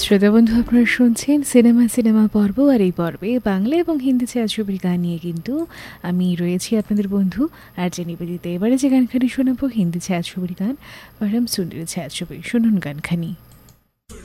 শ্রোতা বন্ধু, আপনারা শুনছেন সিনেমা পর্ব। আর এই পর্বে বাংলা এবং হিন্দি ছায়াছবির গান নিয়ে কিন্তু আমি রয়েছি আপনাদের বন্ধু আর যে নিবেদিতা। এবারে যে গানখানি শোনাবো হিন্দি ছায়াছবির গান, পরম সুন্দরী ছায়াছবি। শুনুন গানখানি।